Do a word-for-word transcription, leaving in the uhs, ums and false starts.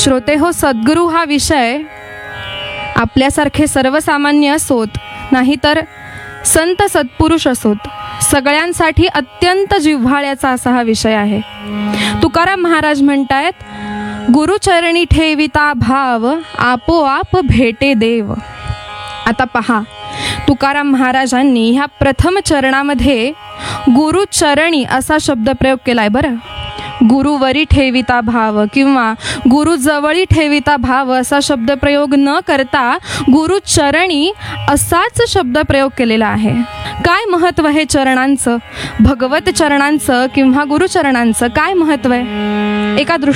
श्रोते हो, सद्गुरू हा विषय आपल्यासारखे सर्वसामान्य असोत नाहीतर संत सत्पुरुष असोत, सगळ्यांसाठी अत्यंत जिव्हाळ्याचा असा हा विषय आहे. तुकाराम महाराज म्हणतायत, गुरुचरणी ठेविता भाव, आपोआप भेटे देव. आता पहा, तुकाराम महाराजांनी ह्या प्रथम चरणामध्ये गुरुचरणी असा शब्द प्रयोग केलाय. बरं, गुरुवरी ठेविता भाव किंवा गुरुजवळी ठेविता भाव असा शब्द प्रयोग न करता गुरुचरणी असाच शब्द प्रयोग केलेला आहे. काय महत्त्व आहे चरणांचं, भगवत चरणांचं किंवा गुरुचरणांचं काय महत्त्व आहे? एका दृष्टी